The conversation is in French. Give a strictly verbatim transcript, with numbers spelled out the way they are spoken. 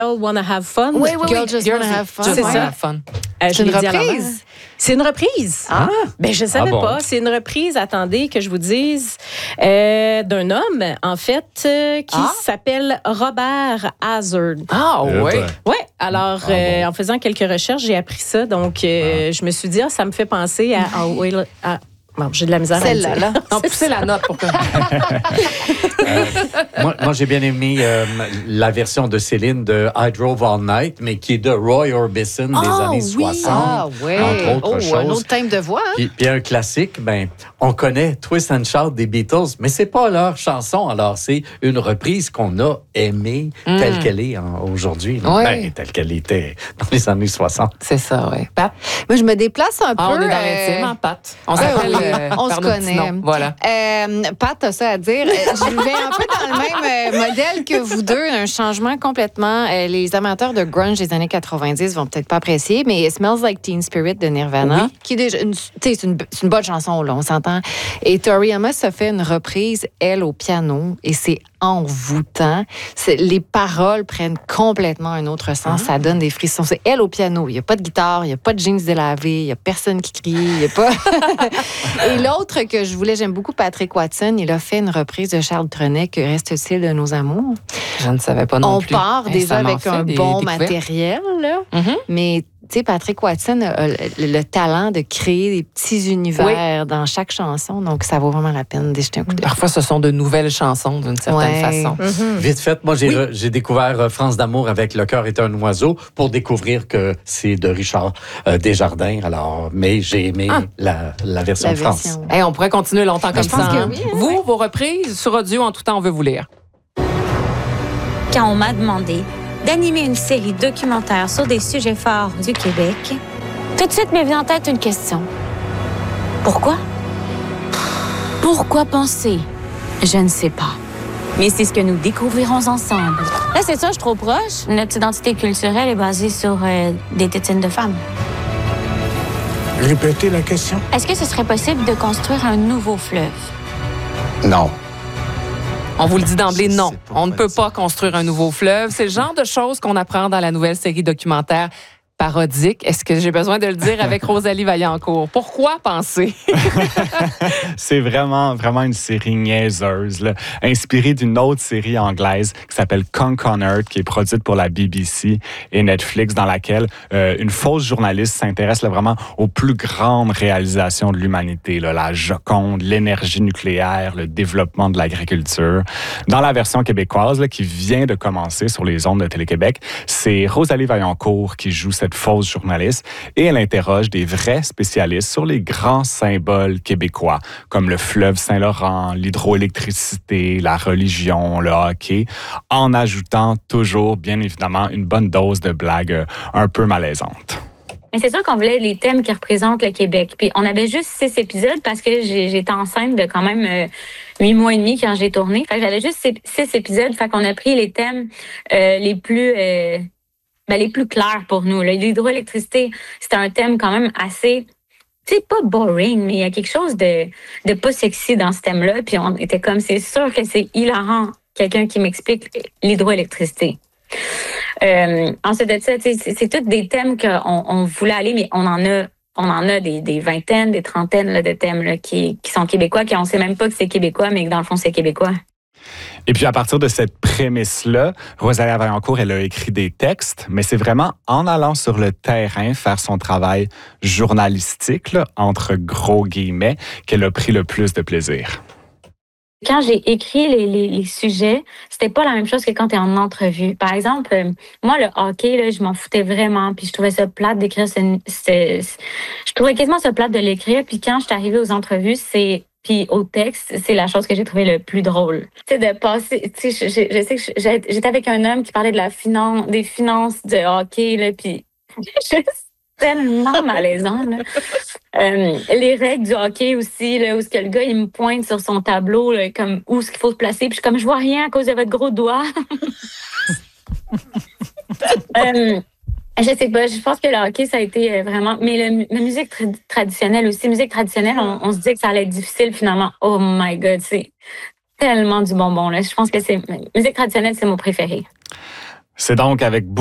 Wanna Have Fun. Oui, oui, Girl oui. Just Wanna Have Fun. C'est Ouais. ça. Fun. Euh, C'est je une l'ai dit à l'envers. reprise? C'est une reprise. Ah. Ben, je savais Ah bon? pas. C'est une reprise, attendez que je vous dise, euh, d'un homme, en fait, euh, qui Ah. s'appelle Robert Hazard. Ah, Euh, oui. ben. Ouais, alors Ah euh, bon. en faisant quelques recherches, j'ai appris ça. Donc, euh, je me suis dit, ah, ça me fait penser à. à, Will- à- bon, j'ai de la misère à le Celle-là, dire. là. Non, poussez la note pour que. Moi, moi, j'ai bien aimé euh, la version de Céline de I Drove All Night, mais qui est de Roy Orbison des Ah, années oui. soixante. Ah, oui. entre autres Oh, un choses. autre thème de voix. Hein? Puis, puis un classique, ben, on connaît Twist and Shout des Beatles, mais c'est pas leur chanson. Alors, c'est une reprise qu'on a aimée Mm. telle qu'elle est hein, aujourd'hui. là. Ouais. Ben, telle qu'elle était dans les années soixante. C'est ça, oui. Pat? Moi, je me déplace un Ah, peu. on est dans euh, l'intime, hein, Pat? On ben s'appelle oui, euh, on par se nos petits connaît. noms. Voilà. Euh, Pat a ça à dire. Euh, Je vais un peu dans le même euh, modèle que vous deux, un changement complètement. Euh, les amateurs de grunge des années quatre-vingt-dix vont peut-être pas apprécier, mais It Smells Like Teen Spirit de Nirvana, Oui. qui est déjà une, tu sais, c'est une, c'est une bonne chanson, là, on s'entend. Et Tori Amos a fait une reprise, elle, au piano, et c'est envoûtant. C'est, les paroles prennent complètement un autre sens. Ça donne des frissons. C'est elle au piano. Il n'y a pas de guitare, il n'y a pas de jeans délavés, il n'y a personne qui crie, il n'y a pas... Et l'autre que je voulais, j'aime beaucoup Patrick Watson. Il a fait une reprise de Charles Trenet, Que reste-t-il de nos amours? Je ne savais pas non On plus. part Hey, déjà ça m'en avec fait un des bon découvertes. matériel, là. Mhm. Mais tu sais, Patrick Watson a le, le talent de créer des petits univers dans chaque chanson. Donc, ça vaut vraiment la peine d'y jeter un coup d'œil. Parfois, ce sont de nouvelles chansons d'une certaine Ouais. façon. Mhm. Vite fait, moi, j'ai, re- j'ai découvert euh, France d'amour avec Le cœur est un oiseau pour découvrir que c'est de Richard euh, Desjardins. Alors, mais j'ai aimé Ah. la, la version La de France. version. Hey, on pourrait continuer longtemps comme je ça. pense que hein? oui, hein, Vous, ouais. vos reprises sur audio, en tout temps, on veut vous lire. Quand on m'a demandé d'animer une série documentaire sur des sujets forts du Québec, tout de suite m'est venue en tête une question. Pourquoi? Pourquoi penser? Je ne sais pas. Mais c'est ce que nous découvrirons ensemble. Là, c'est ça, je suis trop proche. Notre identité culturelle est basée sur euh, des tétines de femmes. Répétez la question. Est-ce que ce serait possible de construire un nouveau fleuve? Non. On vous le dit d'emblée, Je non. sais pas On ne quoi peut dire. pas construire un nouveau fleuve. C'est le genre de choses qu'on apprend dans la nouvelle série documentaire parodique. Est-ce que j'ai besoin de le dire avec Rosalie Vaillancourt? Pourquoi penser? C'est vraiment, vraiment une série niaiseuse, là, inspirée d'une autre série anglaise qui s'appelle Conconert, qui est produite pour la B B C et Netflix, dans laquelle euh, une fausse journaliste s'intéresse là, vraiment aux plus grandes réalisations de l'humanité, là, la Joconde, l'énergie nucléaire, le développement de l'agriculture. Dans la version québécoise là, qui vient de commencer sur les ondes de Télé-Québec, c'est Rosalie Vaillancourt qui joue cette fausse journaliste et elle interroge des vrais spécialistes sur les grands symboles québécois, comme le fleuve Saint-Laurent, l'hydroélectricité, la religion, le hockey, en ajoutant toujours, bien évidemment, une bonne dose de blagues euh, un peu malaisantes. Mais c'est sûr qu'on voulait les thèmes qui représentent le Québec. Puis on avait juste six épisodes parce que j'ai- j'étais enceinte de quand même euh, huit mois et demi quand j'ai tourné. Fait que j'avais juste six, six épisodes. Fait qu'on a pris les thèmes euh, les plus euh, ben, les plus clairs pour nous. là. L'hydroélectricité, c'était un thème quand même assez, tu sais, pas boring, mais il y a quelque chose de, de pas sexy dans ce thème-là. Puis on était comme, c'est sûr que c'est hilarant, quelqu'un qui m'explique l'hydroélectricité. Euh, ensuite de ça, tu sais, c'est, c'est tous des thèmes qu'on on voulait aller, mais on en a, on en a des, des vingtaines, des trentaines là, de thèmes là, qui, qui sont québécois, qui on sait même pas que c'est québécois, mais que dans le fond c'est québécois. Et puis, à partir de cette prémisse-là, Rosalie Vaillancourt, elle a écrit des textes, mais c'est vraiment en allant sur le terrain faire son travail journalistique, là, entre gros guillemets, qu'elle a pris le plus de plaisir. Quand j'ai écrit les, les, les sujets, c'était pas la même chose que quand tu es en entrevue. Par exemple, euh, moi, le hockey, là, je m'en foutais vraiment, puis je trouvais ça plate d'écrire. Ce, ce, ce- je trouvais quasiment ça plate de l'écrire, puis quand je suis arrivée aux entrevues, c'est puis au texte, c'est la chose que j'ai trouvé le plus drôle. Tu sais, de passer, tu sais, je, je, je sais que je- j'étais avec un homme qui parlait de la finance, des finances de hockey, là, puis juste tellement malaisant, là. Euh, les règles du hockey aussi, là, où ce que le gars, il me pointe sur son tableau, là, comme où ce qu'il faut se placer, puis je suis comme, je vois rien à cause de votre gros doigt. euh, je sais pas, je pense que le hockey, ça a été euh, vraiment... Mais le, la musique tra- traditionnelle aussi, musique traditionnelle, on, on se dit que ça allait être difficile, finalement. Oh my God, c'est tellement du bonbon, là. Je pense que c'est... Musique traditionnelle, c'est mon préféré. C'est donc avec